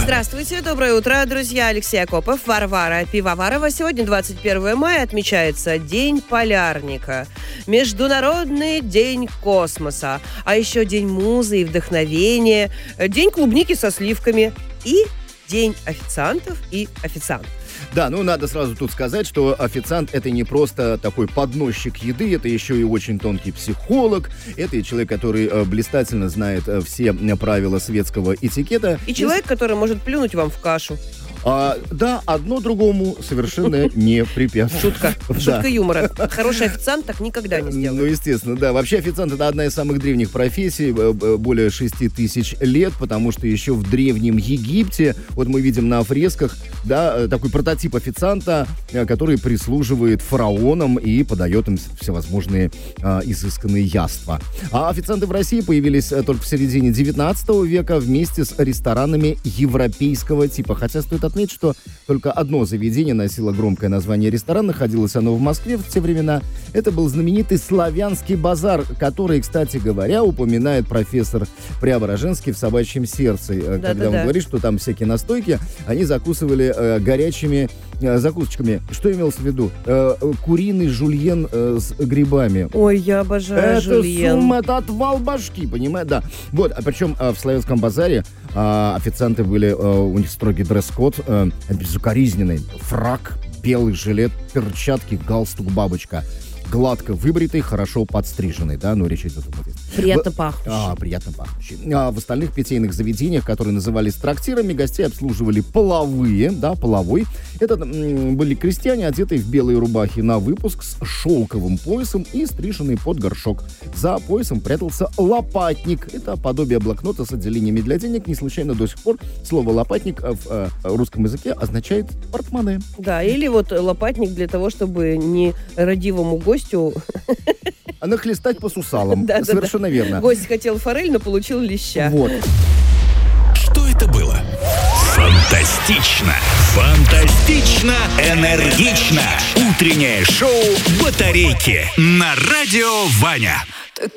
Здравствуйте, доброе утро, друзья. Алексей Акопов, Варвара Пивоварова. Сегодня 21 мая отмечается День полярника, Международный день космоса, а еще День музы и вдохновения, День клубники со сливками и День официантов и официантов. Да, надо сразу тут сказать, что официант — это не просто такой подносчик еды, это еще и очень тонкий психолог, это и человек, который блистательно знает все правила светского этикета. И человек, который может плюнуть вам в кашу. Да, одно другому совершенно не препятствует. Шутка юмора. Хороший официант так никогда не сделает. Естественно, да. Вообще официант — это одна из самых древних профессий, более 6000 лет, потому что еще в Древнем Египте, вот мы видим на фресках, да, такой прототип официанта, который прислуживает фараонам и подает им всевозможные изысканные яства. А официанты в России появились только в середине 19 века вместе с ресторанами европейского типа. Хотя стоит отметить, что только одно заведение носило громкое название ресторан. Находилось оно в Москве в те времена. Это был знаменитый Славянский базар, который, кстати говоря, упоминает профессор Преображенский в «Собачьем сердце». Когда он говорит, что там всякие настойки, они закусывали горячими закусочками. Что имелось в виду? Куриный жульен с грибами. Ой, я обожаю жульен. Это отвал башки, понимаешь? Да. Вот, а причем в Славянском базаре официанты были, у них строгий дресс-код, безукоризненный. Фрак, белый жилет, перчатки, галстук, бабочка. Гладко выбритый, хорошо подстриженный, да, речь идет о этом. Приятно пахнущий. Приятно пахнущий. В остальных питейных заведениях, которые назывались трактирами, гостей обслуживали половой. Это были крестьяне, одетые в белые рубахи на выпуск с шелковым поясом и стриженный под горшок. За поясом прятался лопатник. Это подобие блокнота с отделениями для денег. Не случайно до сих пор слово «лопатник» в русском языке означает портмоне. Да, или вот лопатник для того, чтобы нерадивому гостю... нахлестать по сусалам. Совершенно верно. Гость хотел форель, но получил леща. Вот. Что это было? Фантастично! Фантастично! Энергично! Утреннее шоу «Батарейки» на радио Ваня.